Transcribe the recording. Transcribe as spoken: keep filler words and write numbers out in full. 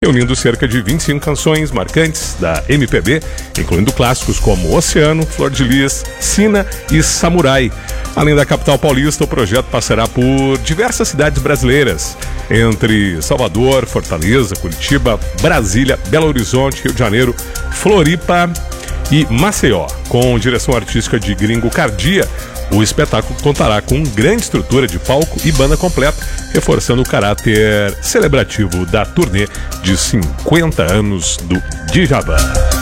reunindo cerca de vinte e cinco canções marcantes da M P B, incluindo clássicos como Oceano, Flor de Lis, Sina e Samurai. Além da capital paulista, o projeto passará por diversas cidades brasileiras, entre Salvador, Fortaleza, Curitiba, Brasília, Belo Horizonte, Rio de Janeiro, Floripa e Maceió. Com direção artística de Gringo Cardia, o espetáculo contará com grande estrutura de palco e banda completa, reforçando o caráter celebrativo da turnê de cinquenta anos do Djavan.